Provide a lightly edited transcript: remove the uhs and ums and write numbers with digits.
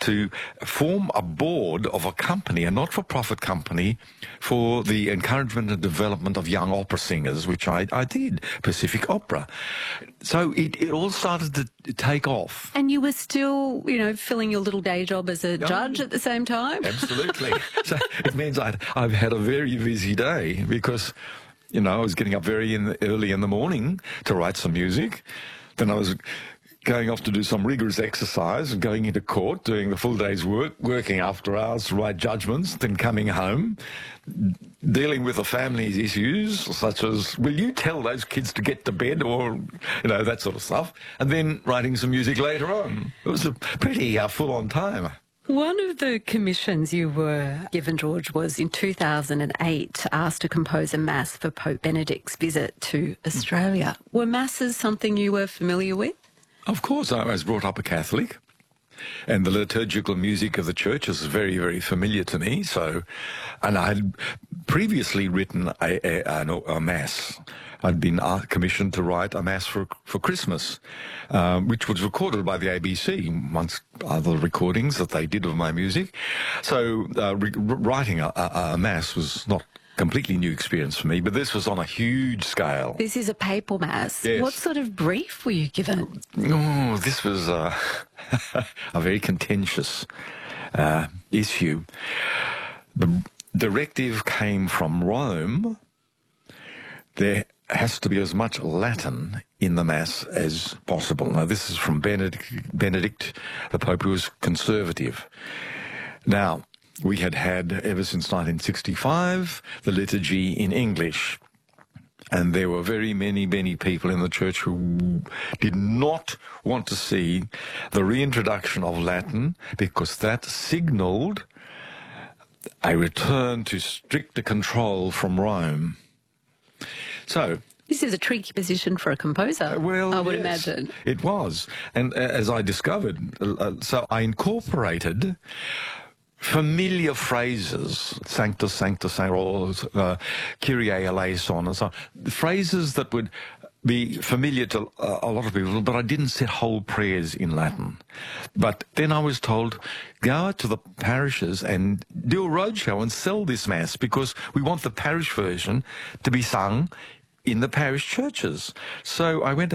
to form a board of a company, a not-for-profit company, for the encouragement and development of young opera singers, which I did, Pacific Opera. So it all started to take off. And you were still, you know, filling your little day job as a judge at the same time? Absolutely. So it means I've had a very busy day because, you know, I was getting up very early in the morning to write some music. Then I was going off to do some rigorous exercise and going into court, doing the full day's work, working after hours to write judgments, then coming home, dealing with the family's issues, such as, will you tell those kids to get to bed, or, you know, that sort of stuff, and then writing some music later on. It was a pretty full-on time. One of the commissions you were given, George, was in 2008 asked to compose a mass for Pope Benedict's visit to Australia. Were masses something you were familiar with? Of course, I was brought up a Catholic, and the liturgical music of the church is very, very familiar to me. So, and I had previously written a mass. I'd been commissioned to write a mass for Christmas, which was recorded by the ABC, amongst other recordings that they did of my music. So writing a mass was not completely new experience for me, but this was on a huge scale. This is a papal mass. Yes. What sort of brief were you given? Oh, this was a very contentious issue. The directive came from Rome. There has to be as much Latin in the Mass as possible. Now, this is from Benedict, the Pope, who was conservative. Now, we had ever since 1965, the liturgy in English. And there were very many people in the church who did not want to see the reintroduction of Latin, because that signaled a return to stricter control from Rome. So this is a tricky position for a composer, well, I would yes, imagine. It was. And as I discovered, so I incorporated familiar phrases, Sanctus, Sanctus, Sanctus, or Kyrie eleison, and so on, phrases that would be familiar to a lot of people, but I didn't set whole prayers in Latin. But then I was told, go out to the parishes and do a roadshow and sell this Mass, because we want the parish version to be sung in the parish churches. So I went